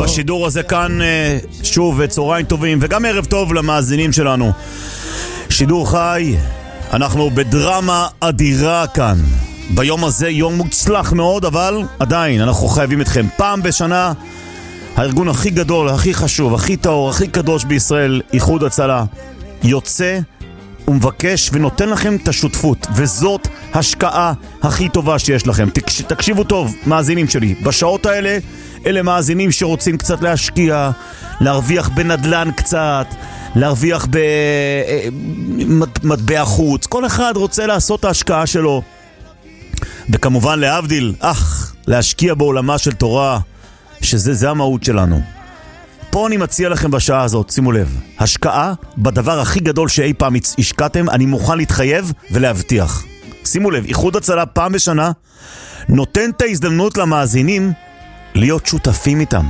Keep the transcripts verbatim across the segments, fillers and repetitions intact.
בשידור הזה כאן שוב צהריים טובים וגם ערב טוב למאזינים שלנו. שידור חי, אנחנו בדרמה אדירה כאן ביום הזה, יום מוצלח מאוד, אבל עדיין אנחנו חייבים אתכם. פעם בשנה הארגון הכי גדול, הכי חשוב, הכי טהור, הכי קדוש בישראל, איחוד הצלה, יוצא ומבקש ונותן לכם את השותפות, וזאת השקעה הכי טובה שיש לכם. תקשיבו טוב, מאזינים שלי, בשעות האלה אלה מאזינים שרוצים קצת להשקיע, להרוויח בנדלן קצת, להרוויח במטבע חוץ. כל אחד רוצה לעשות את ההשקעה שלו, וכמובן להבדיל, אך להשקיע בעולמה של תורה, שזה זה המהות שלנו. פה אני מציע לכם בשעה הזאת, שימו לב, השקעה בדבר הכי גדול שאי פעם השקעתם, אני מוכן להתחייב ולהבטיח. שימו לב, איחוד הצלה פעם בשנה נותן את ההזדמנות למאזינים להיות שותפים איתם.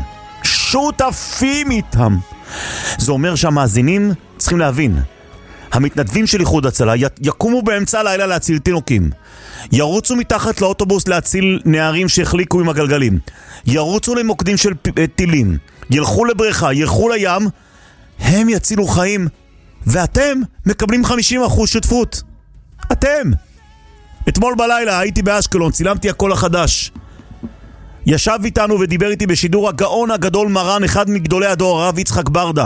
שותפים איתם. זה אומר שהמאזינים צריכים להבין, המתנדבים של איחוד הצלה יקומו באמצע הלילה להציל תינוקים, ירוצו מתחת לאוטובוס להציל נערים שהחליקו עם הגלגלים, ירוצו למוקדים של טילים, ילכו לבריכה, ילכו לים, הם יצילו חיים, ואתם מקבלים חמישים אחוז שותפות. אתם. אתמול בלילה הייתי באשקלון, צילמתי הכל החדש, ישב איתנו ודיבר איתי בשידור הגאון הגדול מרן, אחד מגדולי הדור, הרב יצחק ברדה,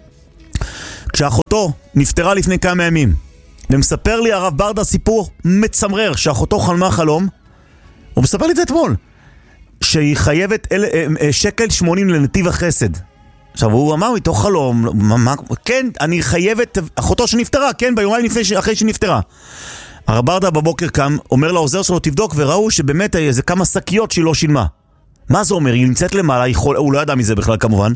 כשאחותו נפטרה לפני כמה ימים, ומספר לי הרב ברדה סיפור מצמרר, שאחותו חלמה חלום, הוא מספר לי את זה אתמול, שהיא חייבת אל, שקל שמונים לנתיב החסד. עכשיו הוא אמר מתוך חלום, מה, כן, אני חייבת, אחותו שנפטרה, כן, ביומיים לפני, אחרי שנפטרה. הרב ברדה בבוקר קם, אומר לעוזר שלו תבדוק, וראו שבאמת זה כמה שקיות שהיא לא שילמה. מה זה אומר? היא נמצאת למעלה, היא חול, הוא לא ידע מזה בכלל כמובן.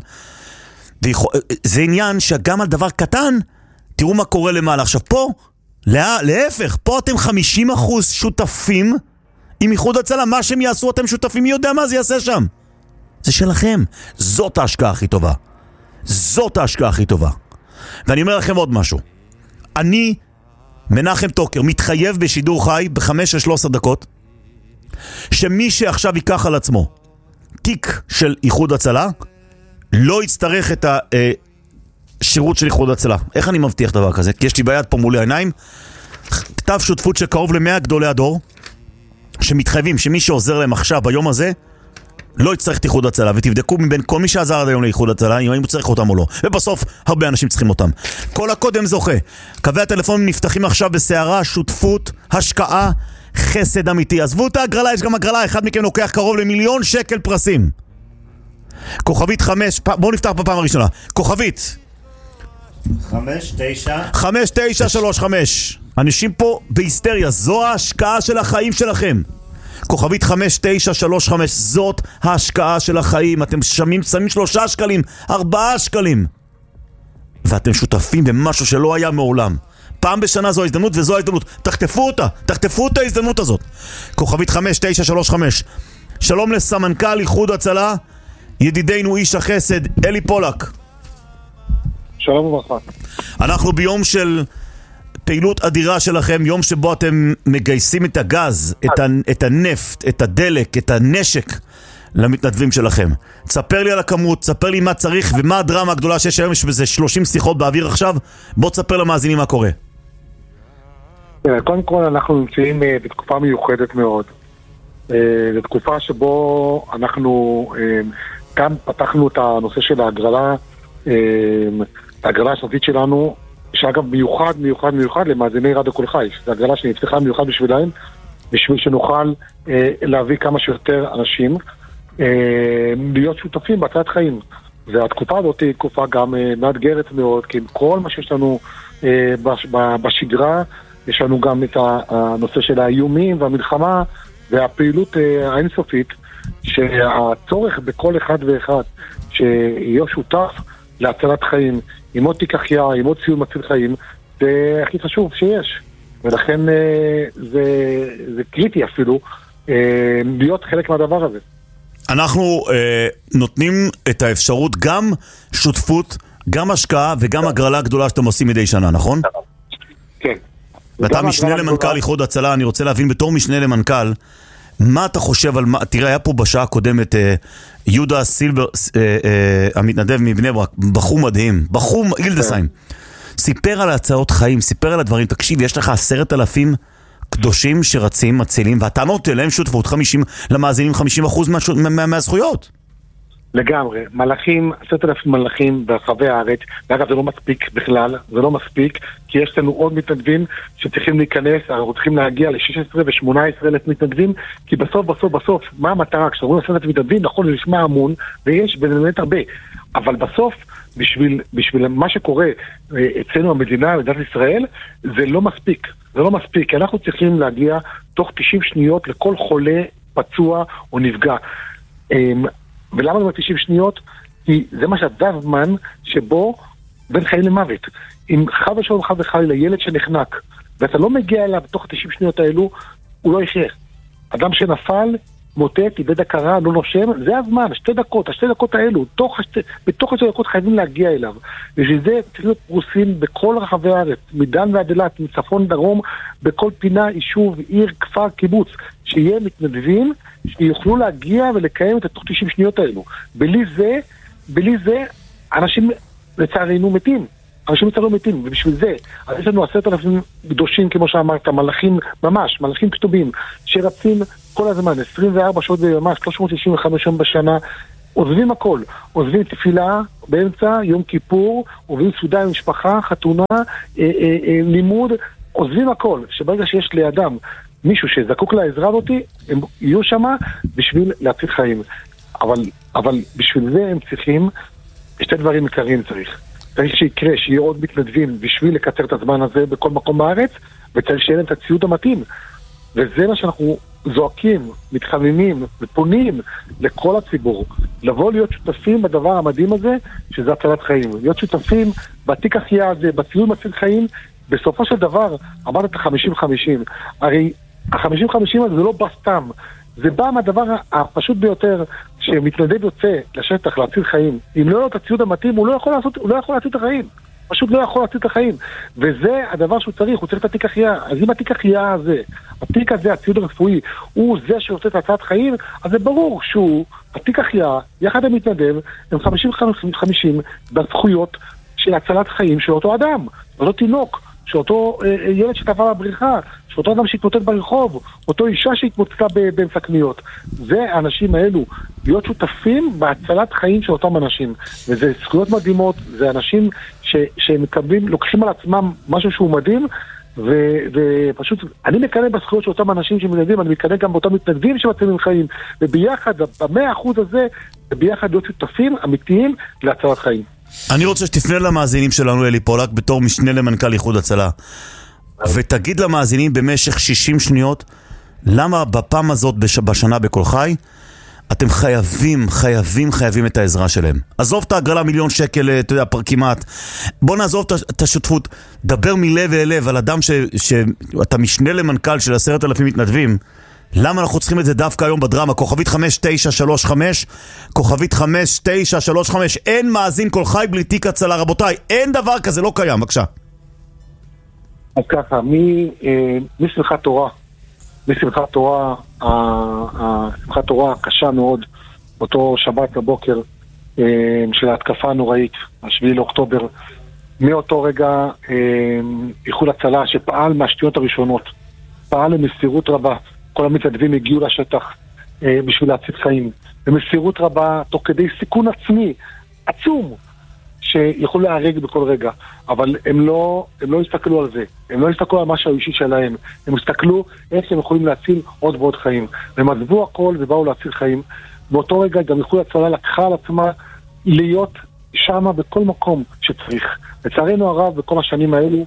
זה עניין שגם על דבר קטן, תראו מה קורה למעלה. עכשיו פה, לה, להפך, פה אתם חמישים אחוז שותפים עם איחוד הצלה, מה שהם יעשו אתם שותפים, מי יודע מה זה יעשה שם? זה שלכם. זאת ההשקעה הכי טובה. זאת ההשקעה הכי טובה. ואני אומר לכם עוד משהו. אני, מנחם טוקר, מתחייב בשידור חי בחמש עד שלוש עשרה דקות, שמי שעכשיו ייקח על עצמו תיק של איחוד הצלה, לא יצטרך את השירות של איחוד הצלה. איך אני מבטיח דבר כזה? כי יש לי ביד פה מולי העיניים כתב שותפות שקרוב למאה גדולי הדור, שמתחייבים שמי שעוזר להם עכשיו ביום הזה לא יצטרך את איחוד הצלה, ותבדקו מבין כל מי שעזר עד היום לאיחוד הצלה אם הוא צריך אותם או לא, ובסוף הרבה אנשים צריכים אותם. כל הקודם זוכה. קווי הטלפון נפתחים עכשיו בסערה, שותפות, השקעה, חסד אמיתי. עזבו את ההגרלה, יש גם הגרלה, אחד מכם לוקח קרוב למיליון שקל פרסים. כוכבית חמש, בואו נפתח בפעם הראשונה, כוכבית חמש תשע חמש תשע שלוש חמש. אנשים פה בהיסטריה, זו ההשקעה של החיים שלכם. כוכבית חמש תשע שלוש חמש, זאת ההשקעה של החיים. אתם שמים, שמים שלושה שקלים, ארבעה שקלים, ואתם שותפים במשהו שלא היה מעולם. פעם בשנה זו ההזדמנות, וזו ההזדמנות, תחטפו אותה, תחטפו את ההזדמנות הזאת. כוכבית חמש תשע שלוש חמש. שלום לסמנכ"ל איחוד הצלה, ידידנו איש החסד אלי פולק. שלום וברכה. אנחנו ביום של פעילות אדירה שלכם, יום שבו אתם מגייסים את הגז, את, ה, את הנפט, את הדלק, את הנשק למתנדבים שלכם. תספר לי על הכמות, תספר לי מה צריך ומה הדרמה הגדולה שיש היום, יש בזה שלושים שיחות באוויר עכשיו. בוא תספר למאזינים מה קורה. קודם כל אנחנו נמצאים בתקופה מיוחדת מאוד. זו תקופה שבו אנחנו גם פתחנו את הנושא של ההגרלה, ההגרלה השנתית שלנו, שאגב מיוחד, מיוחד, מיוחד למאזיני רדיו כל חי. זו הגרלה שנפתחה מיוחד בשבילהם, בשביל שנוכל להביא כמה שיותר אנשים להיות שותפים בהצלת חיים. והתקופה הזאת היא תקופה גם מאתגרת מאוד, כי עם כל מה שיש לנו בשגרה, יש לנו גם את הנושא של האיומים והמלחמה והפעילות האינסופית, שהצורך בכל אחד ואחד שיהיה שותף להצלת חיים, עם עוד תיקחיה, עם עוד ציון מציל חיים, זה הכי חשוב שיש. ולכן זה, זה קריטי אפילו להיות חלק מהדבר הזה. אנחנו אה, נותנים את האפשרות גם שותפות, גם השקעה וגם הגרלה גדולה שאתם עושים מדי שנה, נכון? כן. ואתה משנה למנכ"ל איחוד הצלה, אני רוצה להבין בתור משנה למנכ"ל, מה אתה חושב על מה, תראה, היה פה בשעה הקודמת אה, יהודה סילבר, אה, אה, המתנדב מבני ברק, בחור מדהים, בחור ילדסיים, סיפר על הצעות חיים, סיפר על הדברים, תקשיב, יש לך עשרת אלפים קדושים שרצים, מצילים, ואתה נותן להם שותפות חמישים, למאזינים חמישים אחוז מה, מה, מהזכויות. לגמרי, מלאכים, עשרת אלפים מלאכים ברחבי הארץ, ואגב זה לא מספיק בכלל, זה לא מספיק, כי יש לנו עוד מתנדבים שצריכים להיכנס, אנחנו צריכים להגיע ל-שש עשרה ו-שמונה עשרה אלף מתנדבים, כי בסוף בסוף בסוף, מה המטרה? כשאנחנו עשרת אלפים מתנדבים, נכון, זה נשמע המון, ויש באמת הרבה, אבל בסוף, בשביל, בשביל מה שקורה אצלנו המדינה, מדינת ישראל, זה לא מספיק, זה לא מספיק, כי אנחנו צריכים להגיע תוך תשעים שניות לכל חולה, פצוע או נפגע. ולמה אני אומר תשעים שניות? כי זה מה שזה הזמן שבו בין חיים למוות. אם חד ושלום חד וחלילה ילד שנחנק, ואתה לא מגיע אליו בתוך ה-תשעים שניות האלו, הוא לא יחיה. אדם שנפל, מוטט, איבד הכרה, לא נושם, זה הזמן, שתי דקות, השתי דקות האלו, תוך השתי, בתוך השתי דקות חייבים להגיע אליו. ובשביל זה צריך להיות פרוסים בכל רחבי הארץ, מדן ועד אילת, מצפון דרום, בכל פינה, יישוב, עיר, כפר, קיבוץ, שיהיה מתנדבים, שיוכלו להגיע ולקיים את התוך תשעים שניות האלו. בלי זה, בלי זה, אנשים לצערנו מתים. אנשים לצערנו מתים, ובשביל זה, יש לנו עשרת אלפים קדושים, כמו שאמרת, מלאכים ממש, מלאכים כתובים, שרצים כל הזמן, עשרים וארבע שעות ביום, שלוש מאות שישים וחמש יום בשנה, עוזבים הכל, עוזבים תפילה באמצע, יום כיפור, עוזבים סעודה עם משפחה, חתונה, אה, אה, אה, לימוד, עוזבים הכל, שברגע שיש לידם מישהו שזקוק לעזרה אותי, הם יהיו שם בשביל להציל חיים. אבל, אבל בשביל זה הם צריכים, שתי דברים עיקריים צריך. צריך שיקרה, שיהיו עוד מתנדבים בשביל לקצר את הזמן הזה בכל מקום בארץ, וצריך שיהיה להם את הציוד המתאים. וזה מה שאנחנו זועקים, מתחממים ופונים לכל הציבור, לבוא להיות שותפים בדבר המדהים הזה, שזה הצלת חיים. להיות שותפים בתיק החיה הזה, בציוד מציל חיים, בסופו של דבר, אמרת את ה-חמישים חמישים. הרי ה-חמישים חמישים הזה זה לא בא סתם. זה בא מהדבר הפשוט ביותר, שמתנדב יוצא לשטח להציל חיים. אם לא לו את הציוד המתאים, הוא לא יכול לעשות, הוא לא יכול להציל את החיים. פשוט לא יכול להציל את החיים. וזה הדבר שהוא צריך, הוא צריך את התיק החיה. אז אם התיק החיה הזה, התיק הזה, הציוד הרפואי, הוא זה שעושה את הצעת חיים, אז זה ברור שהוא, התיק החיה, יחד עם מתנדב, הם חמישים חמישים בזכויות של הצלת חיים של אותו אדם, אותו תינוק, שאותו אה, ילד שטבע בבריכה, שאותו אדם שהתמוטט ברחוב, אותו אישה שהתמוטטה באמצע קניות. זה האנשים האלו, להיות שותפים בהצלת חיים של אותם אנשים. וזה זכויות מדהימות, זה אנשים ש, שמקבלים, לוקחים על עצמם משהו שהוא מדהים, ו, ופשוט, אני מקנה בזכויות של אותם אנשים שמתנדבים, אני מקנה גם באותם מתנדבים שמצילים חיים, וביחד, במאה אחוז הזה, וביחד להיות שותפים אמיתיים להצלת חיים. אני רוצה שתפנה למאזינים שלנו, אלי פולק, בתור משנה למנכ"ל איחוד הצלה, ותגיד למאזינים במשך שישים שניות, למה בפעם הזאת בשנה בכל חי, אתם חייבים, חייבים, חייבים את העזרה שלהם. עזוב את ההגרלה מיליון שקל, אתה יודע, פר כמעט. בוא נעזוב את השותפות. דבר מלב אל לב על אדם ש, שאתה משנה למנכ"ל של עשרת אלפים מתנדבים. למה אנחנו צריכים את זה דווקא היום בדרמה? כוכבית חמש תשע שלוש חמש, כוכבית חמש תשע שלוש חמש. אין מאזין כל חי בלי תיק הצלה, רבותיי. אין דבר כזה, לא קיים, בבקשה. אז ככה, משמחת תורה, משמחת תורה, שמחת תורה קשה מאוד, אותו שבת בבוקר של ההתקפה הנוראית, השביעי לאוקטובר, מאותו רגע איחוד הצלה שפעל מהשתיות הראשונות, פעל למסירות רבה, כל המתנדבים הגיעו לשטח בשביל להציל חיים, במסירות רבה, תוך כדי סיכון עצמי, עצום, שיכול להרג בכל רגע, אבל הם לא, הם לא הסתכלו על זה, הם לא הסתכלו על משהו האישי שלהם, הם הסתכלו איך הם יכולים להציל עוד ועוד חיים, והם עזבו הכל ובאו להציל חיים. באותו רגע גם איחוד הצלה לקחה על עצמה להיות שמה בכל מקום שצריך. לצערנו הרב בכל השנים האלו,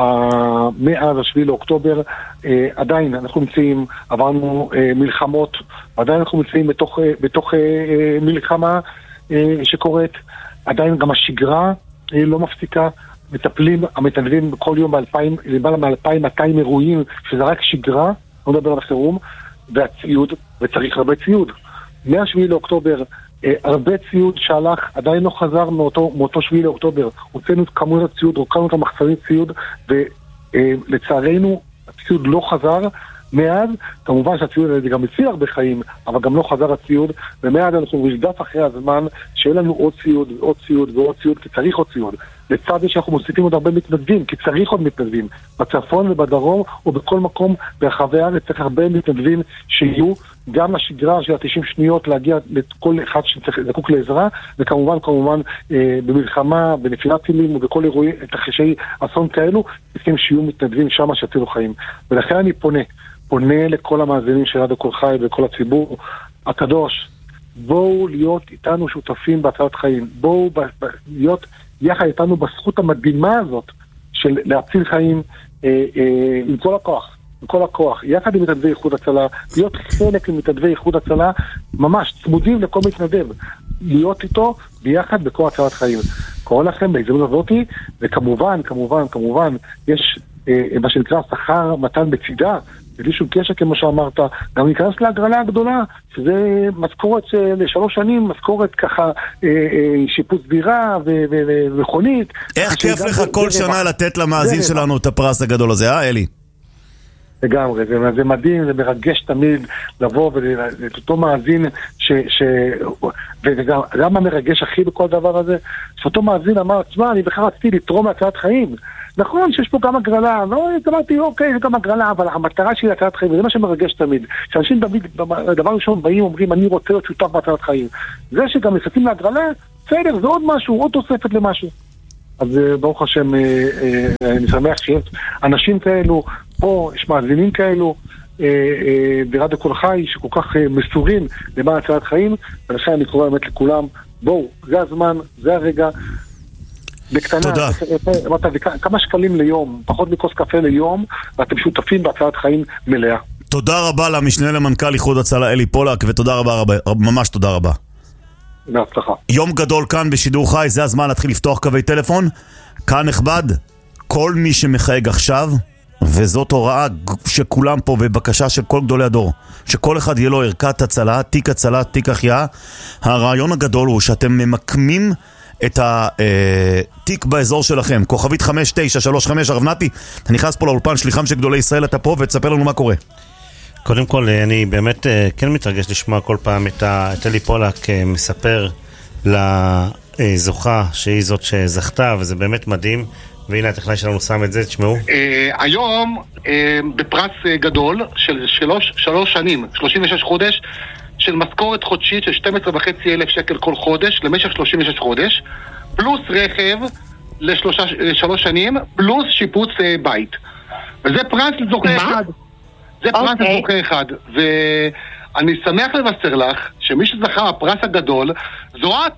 מאז השביעי לאוקטובר, עדיין אנחנו נמצאים, עברנו מלחמות, עדיין אנחנו נמצאים בתוך, בתוך מלחמה שקורית, עדיין גם השגרה לא מפסיקה, מטפלים, המתנדבים בכל יום באלפיים, למעלה מאלפיים מאתיים אירועים, שזה רק שגרה, לא מדבר על החירום, והציוד, וצריך הרבה ציוד. מהשביעי לאוקטובר, הרבה ציוד שהלך, עדיין לא חזר מאותו, מאותו שביעי לאוקטובר. הוצאנו את כמות הציוד, רוקנו את המחסנית ציוד, ולצערנו, הציוד לא חזר, מאז, כמובן שהציוד הזה גם הציל הרבה חיים, אבל גם לא חזר הציוד, ומאז אנחנו נרדף אחרי הזמן שיהיה לנו עוד ציוד ועוד ציוד ועוד ציוד, כי צריך עוד ציוד. לצד זה שאנחנו מוסיפים עוד הרבה מתנדבים, כי צריך עוד מתנדבים. בצפון ובדרום ובכל מקום ברחבי הארץ צריך הרבה מתנדבים שיהיו גם לשגרה של ה-תשעים שניות להגיע לכל אחד שזקוק לעזרה, וכמובן, כמובן, אה, במלחמה, בנפילת טילים ובכל אירועי תרחישי אסון כאלו, צריכים שיהיו מתנדבים שם שיצילו חיים. ולכן אני פונה, פונה לכל המאזינים של רדיו קול חי ולכל הציבור הקדוש, בואו להיות איתנו שותפים בהצלת חיים, בואו ב- ב- להיות יחד איתנו בזכות המדהימה הזאת של להציל חיים אה, אה, עם כל הכוח. בכל הכוח, יחד עם מתנדבי איחוד הצלה, להיות חלק עם מתנדבי איחוד הצלה, ממש צמודים לכל מתנדב, להיות איתו ביחד בכל הצלת חיים. קורא לכם בהזדמנות הזאת, וכמובן, כמובן, כמובן, יש אה, מה שנקרא שכר מתן בצידה, בלי שום קשר כמו שאמרת, גם ניכנס להגרלה הגדולה, שזה משכורת לשלוש שנים, משכורת ככה, אה, אה, שיפוץ דירה ומכונית. איך כיף לך כל שנה לתת למאזין שלנו את הפרס הגדול הזה, אה אלי? לגמרי, זה, זה מדהים, זה מרגש תמיד לבוא ואת אותו מאזין ש, ש, וגם גם המרגש הכי בכל דבר הזה, שאותו מאזין אמר, תשמע, אני בכלל רציתי לתרום להצלת חיים. נכון שיש פה גם הגרלה, לא, אמרתי, אוקיי, זה גם הגרלה, אבל המטרה שלי להצלת חיים, וזה מה שמרגש תמיד. שאנשים תמיד, דבר ראשון באים אומרים, אני רוצה להיות שותף בהצלת חיים. זה שגם נכנסים להגרלה, בסדר, זה עוד משהו, עוד תוספת למשהו. אז ברוך השם, אני שמח שיש אנשים כאלו, פה יש מאזינים כאלו, ברדיו קול חי, שכל כך מסורים למען הצלת חיים, ולכן אני קורא באמת לכולם, בואו, זה הזמן, זה הרגע, בקטנה, תודה. כמה שקלים ליום, פחות מכוס קפה ליום, ואתם שותפים בהצלת חיים מלאה. תודה רבה למשנה למנכ"ל איחוד הצלה אלי פולק, ותודה רבה, ממש תודה רבה. בהצלחה. יום גדול כאן בשידור חי, זה הזמן להתחיל לפתוח קווי טלפון. כאן נכבד, כל מי שמחייג עכשיו, וזאת הוראה שכולם פה ובקשה של כל גדולי הדור, שכל אחד יהיה לו ערכת הצלה, תיק הצלה, תיק החייאה. הרעיון הגדול הוא שאתם ממקמים את התיק באזור שלכם. כוכבית חמש תשע שלוש חמש. הרב נתי, אתה נכנס פה לאולפן שליחם של גדולי ישראל, אתה פה ותספר לנו מה קורה. קודם כל, אני באמת כן מתרגש לשמוע כל פעם את, ה, את אלי פולק מספר לזוכה שהיא זאת שזכתה, וזה באמת מדהים. והנה הטכנאי שלנו שם את זה, תשמעו. היום בפרס גדול של שלוש, שלוש שנים, שלושים ושש חודש, של משכורת חודשית של שתים עשרה וחצי אלף שקל כל חודש, למשך שלושים ושש חודש, פלוס רכב לשלוש שנים, פלוס שיפוץ בית. וזה פרס לזוכה אחד. זה פרס לזוכה אחד. ואני שמח לבשר לך שמי שזכה הפרס הגדול זו את.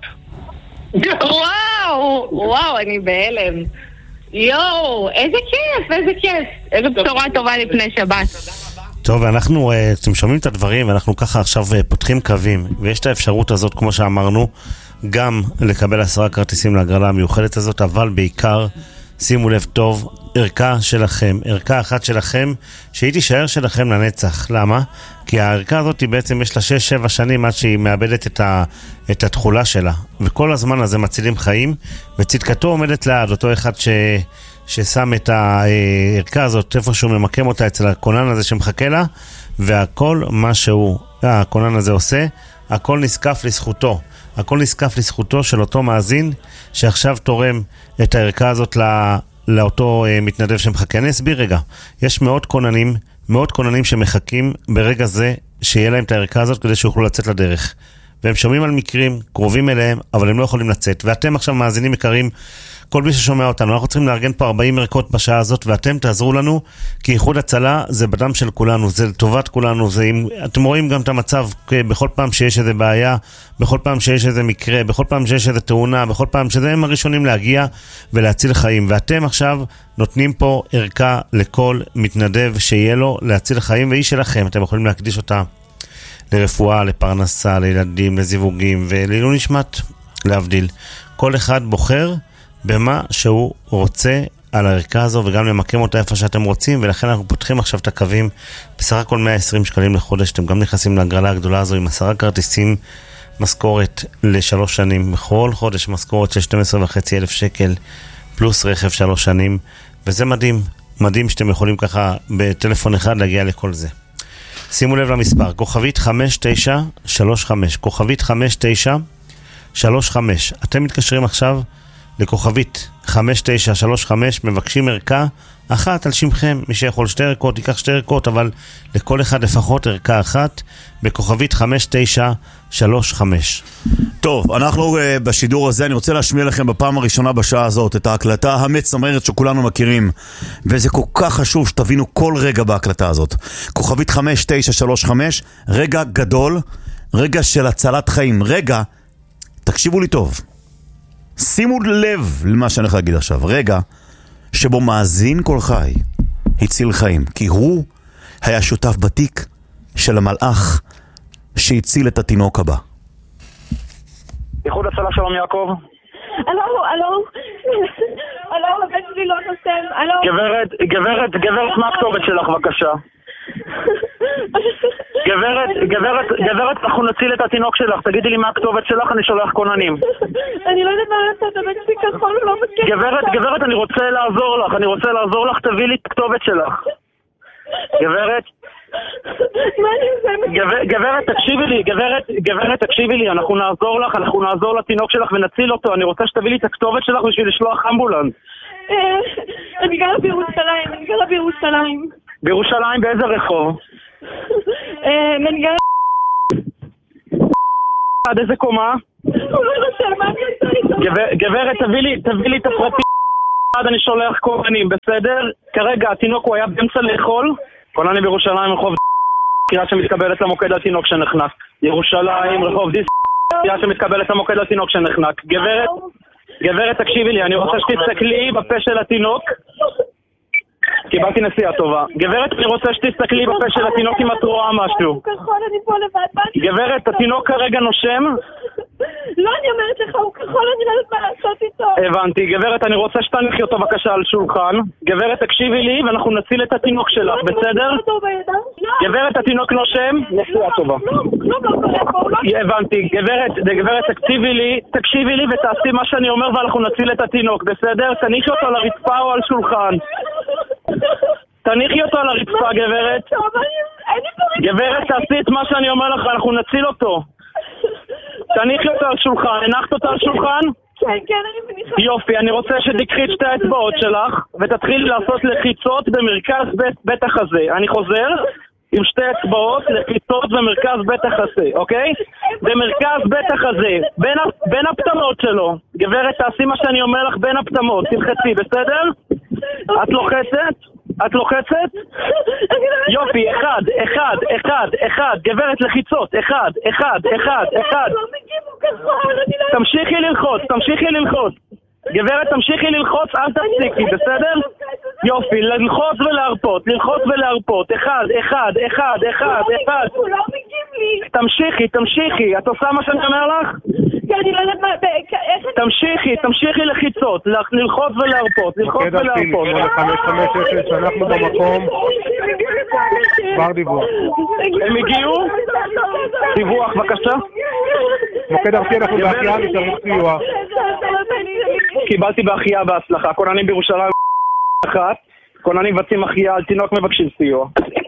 וואו, וואו, אני בהלם. יואו, איזה כיף, איזה כיף. איזה בשורה טובה לפני שבת. טוב, אנחנו, אתם שומעים את הדברים, ואנחנו ככה עכשיו פותחים קווים, ויש את האפשרות הזאת, כמו שאמרנו, גם לקבל עשרה כרטיסים להגרלה המיוחדת הזאת, אבל בעיקר, שימו לב טוב, ערכה שלכם, ערכה אחת שלכם, שהיא תישאר שלכם לנצח. למה? כי הערכה הזאת בעצם יש לה שש שבע שנים עד שהיא מאבדת את, ה, את התחולה שלה, וכל הזמן הזה מצילים חיים, וצדקתו עומדת ליד, אותו אחד ש... ששם את הערכה הזאת, איפה שהוא ממקם אותה אצל הכונן הזה שמחכה לה, והכל מה שהוא, הכונן הזה עושה, הכל נזקף לזכותו. הכל נזקף לזכותו של אותו מאזין, שעכשיו תורם את הערכה הזאת לא, לאותו מתנדב שמחכה. אני אסביר רגע. יש מאות כוננים, מאות כוננים שמחכים ברגע זה, שיהיה להם את הערכה הזאת, כדי שיוכלו לצאת לדרך. והם שומעים על מקרים, קרובים אליהם, אבל הם לא יכולים לצאת. ואתם עכשיו מאזינים יקרים, כל מי ששומע אותנו, אנחנו צריכים לארגן פה ארבעים ערכות בשעה הזאת, ואתם תעזרו לנו, כי איחוד הצלה זה בדם של כולנו, זה לטובת כולנו, זה עם, אתם רואים גם את המצב, בכל פעם שיש איזה בעיה, בכל פעם שיש איזה מקרה, בכל פעם שיש איזה תאונה, בכל פעם שזה הם הראשונים להגיע ולהציל חיים, ואתם עכשיו נותנים פה ערכה לכל מתנדב שיהיה לו להציל חיים, והיא שלכם, אתם יכולים להקדיש אותה לרפואה, לפרנסה, לילדים, לזיווגים, ולעילוי נשמת, להבדיל. כל אחד בוחר במה שהוא רוצה על הערכה הזו, וגם למקם אותה איפה שאתם רוצים, ולכן אנחנו פותחים עכשיו את הקווים, בסך הכל מאה ועשרים שקלים לחודש, אתם גם נכנסים להגרלה הגדולה הזו, עם עשרה כרטיסים, משכורת לשלוש שנים, בכל חודש משכורת של שתים עשרה וחצי אלף שקל, פלוס רכב שלוש שנים, וזה מדהים, מדהים שאתם יכולים ככה בטלפון אחד להגיע לכל זה. שימו לב למספר, כוכבית חמש תשע שלוש חמש, כוכבית חמש תשע שלוש חמש. אתם מתקשרים עכשיו לכוכבית חמש תשע שלוש חמש, מבקשים ערכה אחת על שמכם. מי שיכול שתי ערכות ייקח שתי ערכות, אבל לכל אחד לפחות ערכה אחת בכוכבית חמש תשע שלוש חמש. טוב, אנחנו uh, בשידור הזה, אני רוצה להשמיע לכם בפעם הראשונה בשעה הזאת את ההקלטה המצמררת שכולנו מכירים, וזה כל כך חשוב שתבינו כל רגע בהקלטה הזאת. כוכבית חמש תשע שלוש חמש, רגע גדול, רגע של הצלת חיים, רגע, תקשיבו לי טוב, שימו לב למה שאני הולך להגיד עכשיו, רגע שבו מאזין כל חי הציל חיים, כי הוא היה שותף בתיק של המלאך שהציל את התינוק הבא. איחוד הצלה, שלום יעקב. אלו, אלו, אלו, הבן שלי לא נוסם, אלו. גברת, גברת, גברת, מה הכתובת שלך בבקשה? גברת, גברת, גברת, אנחנו נציל את התינוק שלך, תגידי לי מה הכתובת שלך, אני שולח כוננים. אני לא יודעת מה לעשות, הבן שלי כחול, הוא לא מסכים. גברת, גברת, אני רוצה לעזור לך, אני רוצה לעזור לך, תביא לי את הכתובת שלך. גברת, מה אני עושה? גברת, תקשיבי לי, גברת, גברת, תקשיבי לי, אנחנו נעזור לך, אנחנו נעזור לתינוק שלך ונציל אותו, אני רוצה שתביא לי את הכתובת שלך בשביל לשלוח אמבולנס. אני גרה בירושלים, אני גרה בירושלים. בירושלים באיזה רחוב? אני גרה... עד איזה קומה? הוא לא נוסע, מה אני עושה איתו? גברת, תביא לי, תביא לי את הפרטים. עד אני שולח כוננים, בסדר? כרגע התינוק הוא היה באמצע לאכול. כוננים בירושלים, רחוב קריאה שמתקבלת למוקד התינוק שנחנק. ירושלים, רחוב דיס קריאה שמתקבלת למוקד התינוק שנחנק. גברת, גברת, תקשיבי לי, אני רוצה שתסתכלי בפה של התינוק. קיבלתי נסיעה טובה. גברת, אני רוצה שתסתכלי בפה של התינוק אם את רואה משהו. אני פה לבד. גברת, התינוק כרגע נושם? לא, אני אומרת לך, הוא כחול, אני לא יודעת מה לעשות איתו. הבנתי. גברת, אני רוצה שתניחי אותו בבקשה על שולחן. גברת, תקשיבי לי ואנחנו נציל את התינוק שלך, בסדר? גברת, התינוק נושם? נסיעה טובה. הבנתי. גברת, גברת, תקשיבי לי, תקשיבי לי ותעשי מה שאני אומר ואנחנו נציל את התינוק, בסדר? תניחי אותו על הרצפה או על שולחן. תניחי אותו על הרצפה, גברת. גברת, תעשי את מה שאני אומר לך, אנחנו נציל אותו. תניחי אותו על שולחן. הנחת אותו על שולחן? כן, כן, אני מניחה. יופי, אני רוצה שתקחי את שתי האצבעות שלך ותתחילי לעשות לחיצות במרכז בית, בית החזה. אני חוזר עם שתי אצבעות לחיצות במרכז בית החזה, אוקיי? במרכז בית החזה, בין, בין הפתמות שלו. גברת, תעשי מה שאני אומר לך בין הפתמות, תלחצי, בסדר? את לוחצת? את לוחצת? יופי, אחד, אחד, אחד, אחד, גברת לחיצות, אחד, אחד, אחד, אחד. תמשיכי ללחוץ, תמשיכי ללחוץ. גברת, תמשיכי ללחוץ, אל תפסיקי, בסדר? יופי, ללחוץ ולהרפות, ללחוץ ולהרפות, אחד, אחד, אחד, אחד, אחד. הוא לא מגיב לי. תמשיכי, תמשיכי, את עושה מה שאני אומר לך? אני לא יודעת מה... תמשיכי, תמשיכי לחיצות, ללחוץ ולהרפות, ללחוץ ולהרפות. חמש חמש אפס, אנחנו במקום. כבר דיווח. הם הגיעו? דיווח, בבקשה. מוקד ארצי, אנחנו בהחייאה, נשארים סיוע. קיבלתי בהחייאה בהצלחה. כוננים בירושלים אחת, כוננים מבצעים החייאה על תינוק מבקשים סיוע.